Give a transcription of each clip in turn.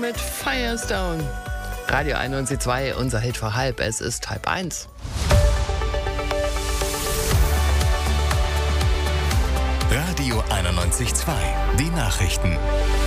mit Firestone. Radio 91.2, unser Hit vor halb. Es ist 12:30. Radio 91.2, die Nachrichten.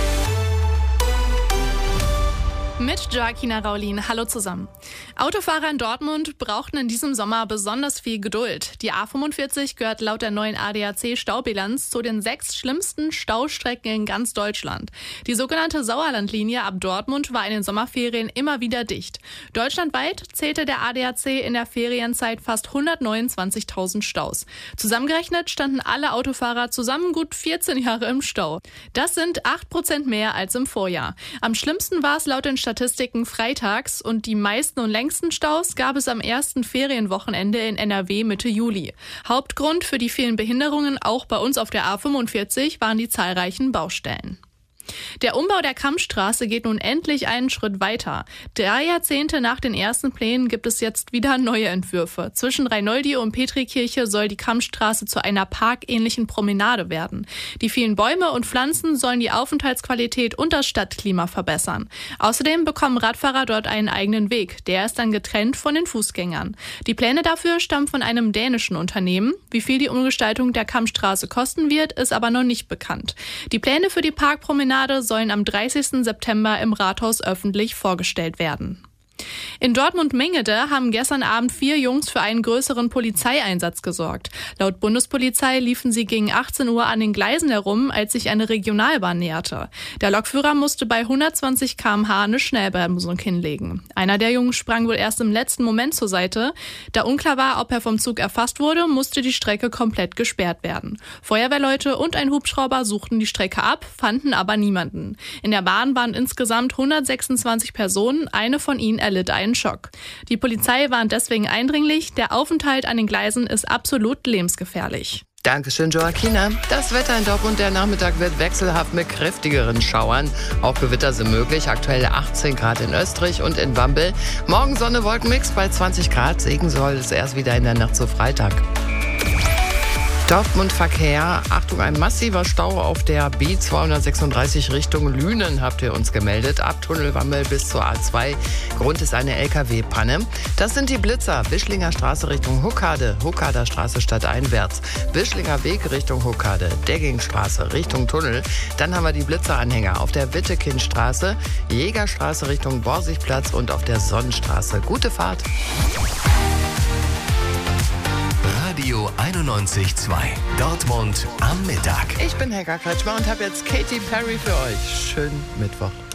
Mit Joaquina Raulin. Hallo zusammen. Autofahrer in Dortmund brauchten in diesem Sommer besonders viel Geduld. Die A45 gehört laut der neuen ADAC-Staubilanz zu den 6 schlimmsten Staustrecken in ganz Deutschland. Die sogenannte Sauerlandlinie ab Dortmund war in den Sommerferien immer wieder dicht. Deutschlandweit zählte der ADAC in der Ferienzeit fast 129.000 Staus. Zusammengerechnet standen alle Autofahrer zusammen gut 14 Jahre im Stau. Das sind 8% mehr als im Vorjahr. Am schlimmsten war es laut den Statistiken freitags und die meisten und längsten Staus gab es am ersten Ferienwochenende in NRW Mitte Juli. Hauptgrund für die vielen Behinderungen auch bei uns auf der A45 waren die zahlreichen Baustellen. Der Umbau der Kammstraße geht nun endlich einen Schritt weiter. 3 Jahrzehnte nach den ersten Plänen gibt es jetzt wieder neue Entwürfe. Zwischen Reinoldi und Petrikirche soll die Kammstraße zu einer parkähnlichen Promenade werden. Die vielen Bäume und Pflanzen sollen die Aufenthaltsqualität und das Stadtklima verbessern. Außerdem bekommen Radfahrer dort einen eigenen Weg. Der ist dann getrennt von den Fußgängern. Die Pläne dafür stammen von einem dänischen Unternehmen. Wie viel die Umgestaltung der Kammstraße kosten wird, ist aber noch nicht bekannt. Die Pläne für die Parkpromenade sollen am 30. September im Rathaus öffentlich vorgestellt werden. In Dortmund-Mengede haben gestern Abend 4 Jungs für einen größeren Polizeieinsatz gesorgt. Laut Bundespolizei liefen sie gegen 18 Uhr an den Gleisen herum, als sich eine Regionalbahn näherte. Der Lokführer musste bei 120 km/h eine Schnellbremsung hinlegen. Einer der Jungs sprang wohl erst im letzten Moment zur Seite. Da unklar war, ob er vom Zug erfasst wurde, musste die Strecke komplett gesperrt werden. Feuerwehrleute und ein Hubschrauber suchten die Strecke ab, fanden aber niemanden. In der Bahn waren insgesamt 126 Personen, eine von ihnen erlitt einen Schock. Die Polizei warnt deswegen eindringlich, der Aufenthalt an den Gleisen ist absolut lebensgefährlich. Dankeschön, Joaquina. Das Wetter in Dortmund, der Nachmittag wird wechselhaft mit kräftigeren Schauern. Auch Gewitter sind möglich. Aktuell 18 Grad in Österreich und in Wambel. Morgen Sonne, Wolkenmix bei 20 Grad. Segen soll es erst wieder in der Nacht zu Freitag. Dortmund-Verkehr. Achtung, ein massiver Stau auf der B236 Richtung Lünen, habt ihr uns gemeldet. Ab Tunnelwammel bis zur A2. Grund ist eine LKW-Panne. Das sind die Blitzer. Bischlinger Straße Richtung Huckade, Huckader Straße stadteinwärts. Bischlinger Weg Richtung Huckade, Deggingstraße Richtung Tunnel. Dann haben wir die Blitzeranhänger auf der Wittekindstraße, Jägerstraße Richtung Borsigplatz und auf der Sonnenstraße. Gute Fahrt. Radio 91.2, Dortmund am Mittag. Ich bin Helga Kretschmer und habe jetzt Katy Perry für euch. Schönen Mittwoch.